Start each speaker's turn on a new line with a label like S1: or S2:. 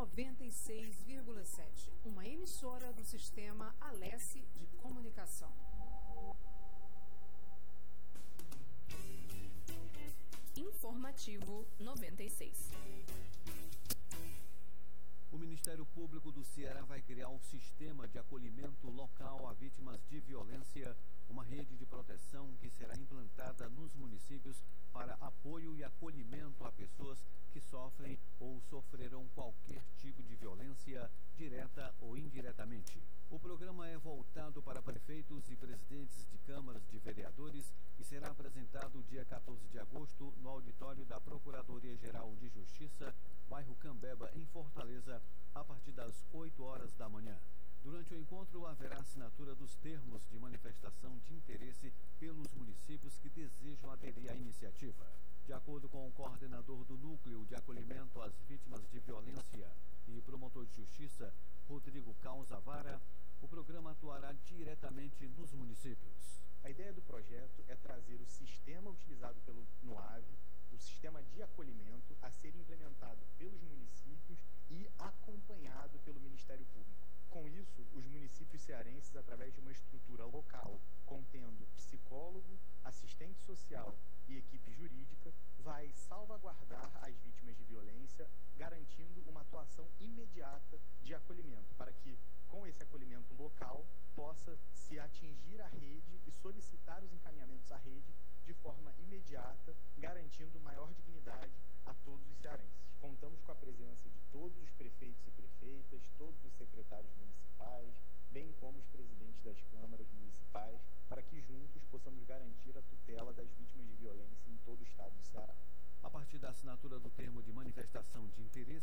S1: 96,7, uma emissora do Sistema Alesse de Comunicação.
S2: Informativo 96.
S3: O Ministério Público do Ceará vai criar um sistema de acolhimento local a vítimas de violência, uma rede de proteção que será implantada nos municípios para apoio e acolhimento a pessoas que sofrem ou sofrerão qualquer tipo de violência, direta ou indiretamente. O programa é voltado para prefeitos e presidentes de câmaras de vereadores e será apresentado dia 14 de agosto no auditório da Procuradoria-Geral de Justiça, bairro Cambeba, em Fortaleza, a partir das 8 horas da manhã. Durante o encontro, haverá assinatura dos termos de manifestação de interesse pelos municípios que desejam aderir à iniciativa. De acordo com o coordenador do Núcleo de Acolhimento às Vítimas de Violência e promotor de Justiça, Rodrigo Calzavara, o programa atuará diretamente nos municípios.
S4: A ideia do projeto é trazer o sistema utilizado pelo NUAV, o sistema de acolhimento, a ser implementado pelos municípios e acompanhado pelo Ministério Público. Com isso, os municípios cearenses, através de uma estrutura local, contendo psicólogo, assistente social e equipe jurídica, vai salvaguardar as vítimas de violência, garantindo uma atuação imediata de acolhimento, para que, com esse acolhimento local, possa se atingir a rede e solicitar os encaminhamentos à rede de forma imediata, garantindo maior dignidade a todos os cearenses. Contamos com a presença de todos os prefeitos e prefeitas, todos os secretários municipais, bem como os presidentes das câmaras municipais, para que juntos possamos garantir a tutela das vítimas de violência em todo o estado do Ceará.
S3: A partir da assinatura do termo de manifestação de interesse,